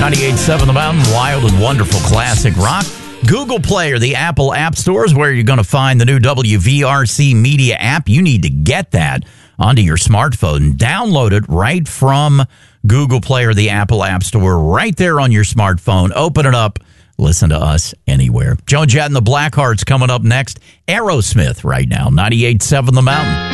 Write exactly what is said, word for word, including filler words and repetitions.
ninety-eight point seven The Mountain, wild and wonderful classic rock. Google Play or the Apple App Stores where you're going to find the new W V R C Media app. You need to get that onto your smartphone. Download it right from Google Play or the Apple App Store right there on your smartphone. Open it up. Listen to us anywhere. Joan Jett and the Blackhearts coming up next. Aerosmith right now. ninety-eight point seven The Mountain.